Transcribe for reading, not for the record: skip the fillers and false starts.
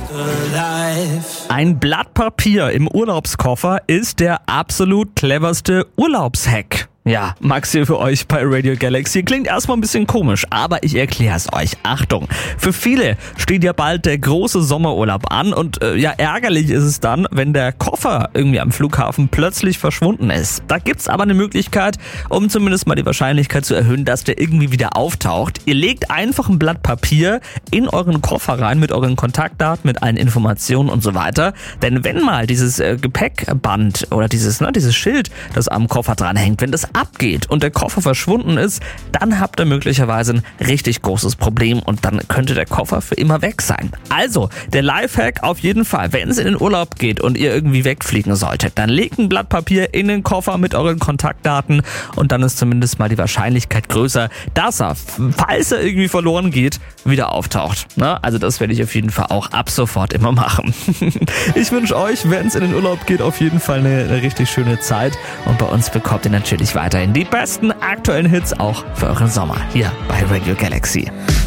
Ein Blatt Papier im Urlaubskoffer ist der absolut cleverste Urlaubshack. Ja, Max hier für euch bei Radio Galaxy. Klingt erstmal ein bisschen komisch, aber ich erkläre es euch. Achtung, für viele steht ja bald der große Sommerurlaub an und ärgerlich ist es dann, wenn der Koffer irgendwie am Flughafen plötzlich verschwunden ist. Da gibt's aber eine Möglichkeit, um zumindest mal die Wahrscheinlichkeit zu erhöhen, dass der irgendwie wieder auftaucht. Ihr legt einfach ein Blatt Papier in euren Koffer rein mit euren Kontaktdaten, mit allen Informationen und so weiter. Denn wenn mal dieses Gepäckband oder dieses Schild, das am Koffer dranhängt, wenn das abgeht und der Koffer verschwunden ist, dann habt ihr möglicherweise ein richtig großes Problem und dann könnte der Koffer für immer weg sein. Also, der Lifehack auf jeden Fall, wenn es in den Urlaub geht und ihr irgendwie wegfliegen solltet, dann legt ein Blatt Papier in den Koffer mit euren Kontaktdaten und dann ist zumindest mal die Wahrscheinlichkeit größer, dass er, falls er irgendwie verloren geht, wieder auftaucht. Also das werde ich auf jeden Fall auch ab sofort immer machen. Ich wünsche euch, wenn es in den Urlaub geht, auf jeden Fall eine richtig schöne Zeit und bei uns bekommt ihr natürlich weiterhin die besten aktuellen Hits auch für euren Sommer hier bei Radio Galaxy.